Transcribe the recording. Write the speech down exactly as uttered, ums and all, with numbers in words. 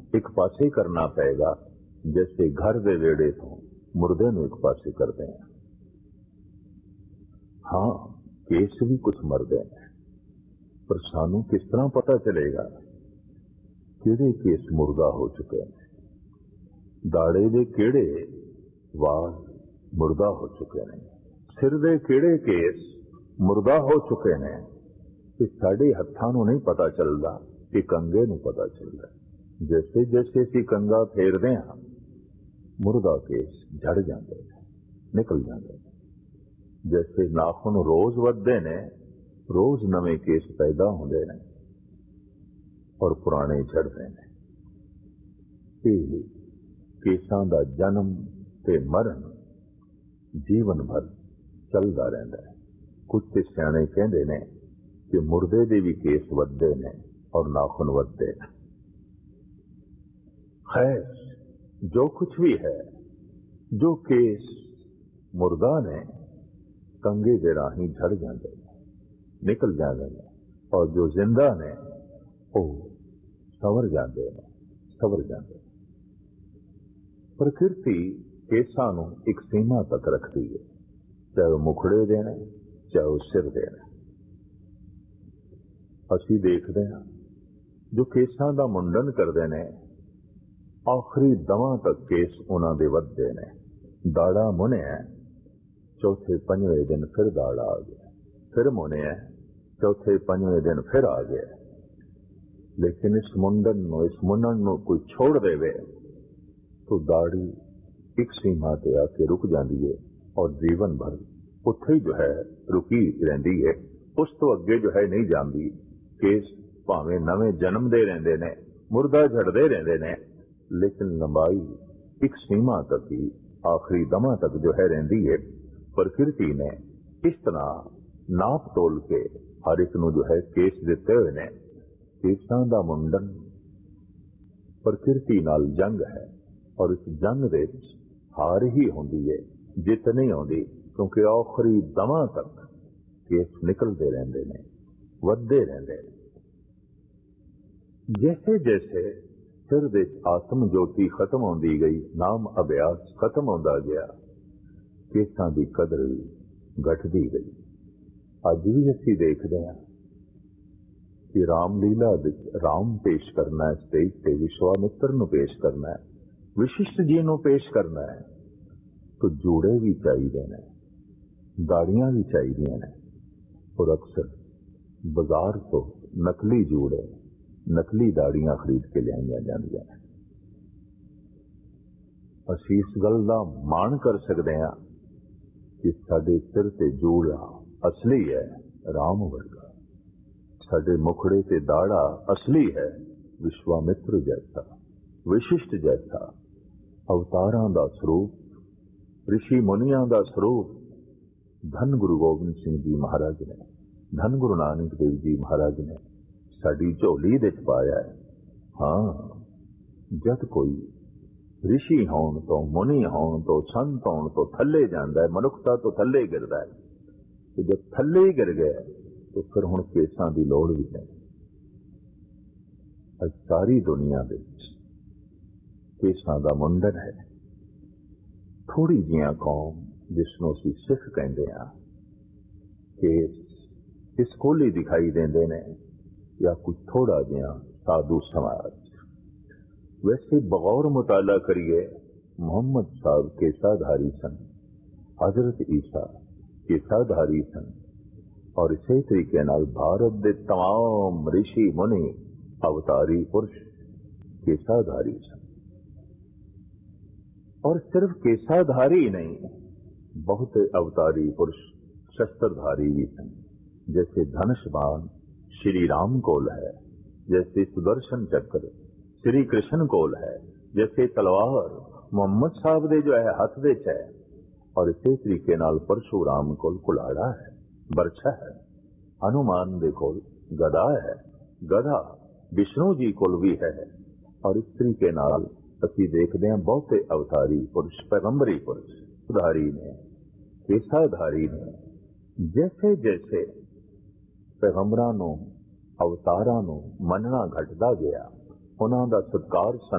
ਇੱਕ ਪਾਸੇ ਕਰਨਾ ਪਏਗਾ, ਜੈਸੇ ਘਰ ਦੇ ਵਿਹੜੇ ਤੋਂ ਮੁਰਦੇ ਨੂੰ ਇੱਕ ਪਾਸੇ ਕਰਦੇ हैं। हाँ, केस भी कुछ मरदे हैं, पर सानू किस तरह पता चलेगा किहड़े केस मुर्दा हो चुके हैं, दाड़े दे किहड़े वाल मुर्दा हो चुके हैं, सिर दे किहड़े केस मुर्दा हो चुके हैं। कि साडे हत्थां नूं नहीं पता चलदा कि कंगे नूं पता चलदा। जैसे जैसे असीं कंगा फेरदे हां, मुर्दा केस झड़ जांदे ने, निकल जांदे ने। जैसे नाखून रोज वधदे ने, रोज नवे केस पैदा होंदे ने और पुराने झड़दे ने। ਇਹ केसां दा जन्म ते मरण जीवन भर चलदा रहिंदा है। कुछ ते सियाणे कहंदे ने कि मुर्दे दे भी केस वधदे ने और नाखून वधदे ने। खैर, जो कुछ भी है, जो केस मुर्दा ने कंगे दे राही झड़ जाते हैं, निकल जाते हैं, और जो जिंदा ने वो सवर जाते हैं, सवर जाते हैं। प्रकृति केसां नूं एक सीमा तक रखती है, चाहे वो मुखड़े देने, चाहे वो सिर देने। असीं देखते हैं जो केसां दा मुंडन करते हैं, आखिरी दवां तक केस उन्हां दे वधदे ने। दाड़ा मुनिया, चौथे पंजवें दिन फिर दाड़ा आ गया, फिर मुनिया, चौथे पंजवें दिन फिर आ गया। लेकिन इस मुंडन नूं, इस मुंडन नूं कोई छोड़ देवे तो दाड़ी एक सीमा ते आके रुक जाती है और जीवन भर उत्थे ही जो है रुकी रहती है। उस तो अगे जो है नहीं जाती। केस भावें नवे जन्म दे रहिंदे ने, मुर्दा झड़दे रहिंदे ने, लेकिन लंबाई एक सीमा तक ही, आखिरी दमा तक जो है रहिंदी है। प्रकृति ने इस तरह नाप तोल के हर एक नूं जो है केस दिते हुए ने। केसां दा मुंडन प्रकृति नाल जंग है और इस जंग दे हार ही होंदी है, जित नहीं आउंदी, क्योंकि आखिरी दमा तक केस निकलते रहंदे ने, वधदे रहंदे ने। जैसे जैसे सिर दे आत्म ज्योति खत्म होंदी गई, नाम अभ्यास खत्म होंदा गया, केसां दी कदर भी घटदी गई। अज भी असीं देखदे हां कि रामलीला विच राम पेश करना है, स्टेज ते विश्वामित्र नूं पेश करना है, विशिष्ट जी नूं पेश करना है, तो जूड़े भी चाहिए ने, दाड़ियां भी चाहिए ने। और अक्सर बाजार तो नकली जूड़े, नकली दाड़ियां खरीद के लियाईयां जांदियां ने। असीं इस गल दा माण कर सकते हैं कि साडे सिर ते जूड़ा असली है, राम वर्गा। साडे मुखड़े ते दाड़ा असली है, विश्वामित्र जैसा, विशिष्ट जैसा। अवतारां दा स्वरूप, ऋषि मुनियां दा स्वरूप धन गुरु गोबिंद सिंह जी महाराज ने, धन गुरु नानक देव जी महाराज ने साडी झोली दे पाया है। हाँ, जद कोई ऋषि होण तो, मुनि होण तो, संत होण तो थल्ले जांदा है, मनुखता तो थल्ले गिरदा है। तो जब थल्ले ही गिर गया तो फिर हुण केसां दी लोड़ भी नहीं। अज सारी दुनिया दे केसां दा मुंडन है। थोड़ी जिहां कौम जिसनों असीं सिख कहंदे हां, केस इस कोल ही दिखाई देंदे ने, या कुछ थोड़ा जिहा साधु समाज। वैसे बगौर मुताला करिए, मोहम्मद साहब केसाधारी सन, हजरत ईसा केसाधारी सन, और इसे तरीके नाल भारत दे तमाम ऋषि मुनि अवतारी पुरुष केसाधारी सन। और सिर्फ केसाधारी ही नहीं, बहुत अवतारी पुरुष शस्त्रधारी भी सन। जैसे धनुष बाण श्री राम कोल है, जैसे सुदर्शन चक्र श्री कृष्ण कोल है, जैसे तलवार मोहम्मद साहब दे जो है हथ विच है, और इसे तरीके नाल परशुराम कोल कुलाड़ा है, बरछा है। हनुमान दे कोल गदा है, गधा विष्णु जी कोल भी है। और इस तरीके नाल असीं देखते हैं बहुते अवतारी पुरुष, पैगंबरी पुरुष उधारी ने, केसाधारी ने, जैसे जैसे पैगंबरां नूं, अवतारां नूं मनना घटदा गया, उन्हां दा सत्कार